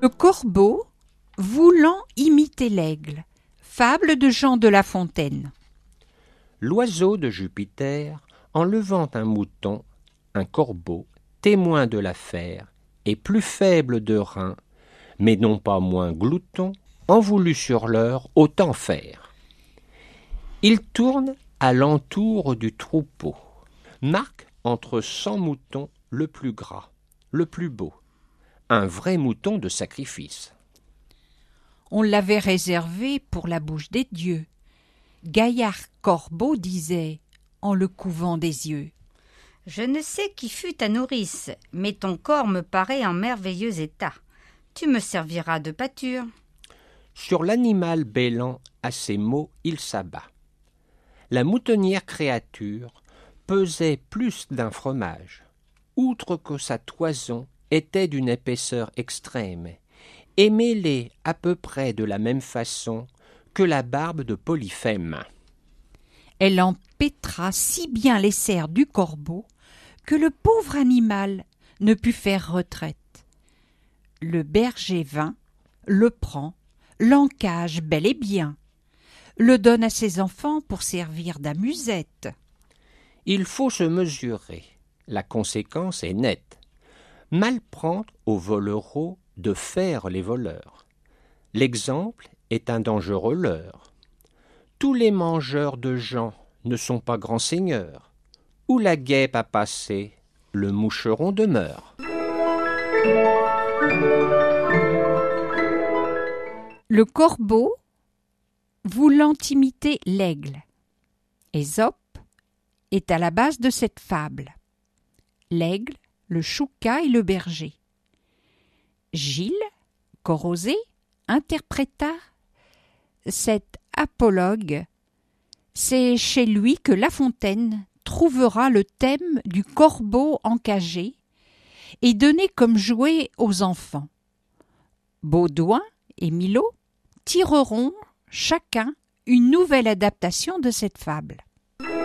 Le corbeau voulant imiter l'aigle. Fable de Jean de La Fontaine. L'oiseau de Jupiter, en levant un mouton, un corbeau, témoin de l'affaire, et plus faible de reins, mais non pas moins glouton, en voulut sur l'heure autant faire. Il tourne à l'entour du troupeau, marque entre 100 moutons le plus gras, le plus beau, un vrai mouton de sacrifice. On l'avait réservé pour la bouche des dieux. Gaillard Corbeau disait, en le couvant des yeux: Je ne sais qui fut ta nourrice, mais ton corps me paraît en merveilleux état. Tu me serviras de pâture. Sur l'animal bêlant, à ces mots, il s'abat. La moutonnière créature pesait plus d'un fromage, outre que sa toison était d'une épaisseur extrême, et mêlée à peu près de la même façon que la barbe de Polyphème. Elle empêtra si bien les serres du corbeau que le pauvre animal ne put faire retraite. Le berger vint, le prend, l'encage bel et bien, le donne à ses enfants pour servir d'amusette. Il faut se mesurer, la conséquence est nette. Mal prendre aux volereaux de faire les voleurs. L'exemple est un dangereux leurre. Tous les mangeurs de gens ne sont pas grands seigneurs. Où la guêpe a passé, le moucheron demeure. Le corbeau voulant imiter l'aigle. Ésope est à la base de cette fable. L'aigle, le chouca et le berger. Gilles Corrozet interpréta cet apologue. C'est chez lui que La Fontaine trouvera le thème du corbeau encagé et donné comme jouet aux enfants. Baudouin et Milot tireront chacun une nouvelle adaptation de cette fable.